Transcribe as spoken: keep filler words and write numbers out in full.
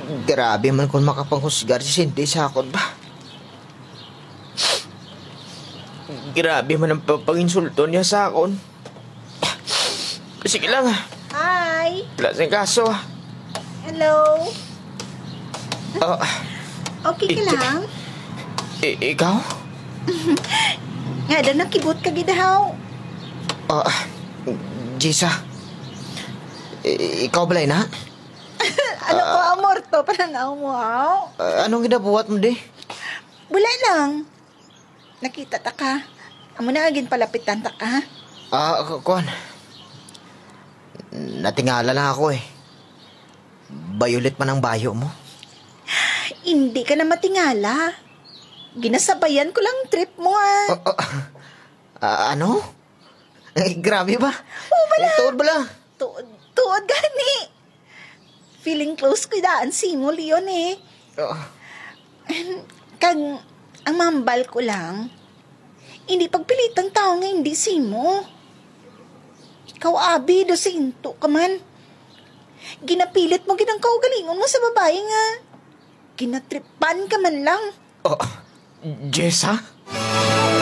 Grabe man kung makapanghusgar si Cindy sa akon ba. Grabe man ang papanginsulto niya sa akon. Sige lang ah. Hi! Klaseng kaso ah. Hello? Ah, Okay ka Ito- lang? i- ikaw? Nga daw nakibot ka gidahaw. Ah, Jisa. I- ikaw balay na? Ano ko, amor to? Pananaw mo, aw? Ah, anong ginabuhat mo di? Wala lang. Nakita ta ka. Amo na agin palapitan ta ka. Ah, uh, kuan. Natingala lang ako eh. Bayulit man ang bayo mo. Hindi ka na matingala. Ginasabayan ko lang trip mo, ah. Oh, oh, ah, ano? Eh, grabe ba? Oo, bala. Eh, tuod bala. Tuod, tuod gani. Feeling close ko daan si mo, Leon, eh. Oh, Kag, ang mambal ko lang, hindi pagpilitang tao nga hindi si mo. Ikaw, abi, do si into ka man. Ginapilit mo ginang kaugalingon mo sa babae nga. Ginatripan ka man lang. oh, Jessa?